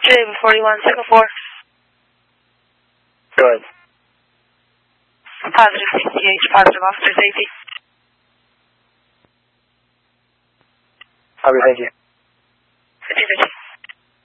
Jim 41, signal 4. Good. Positive CCH, positive officer safety. Copy, thank you.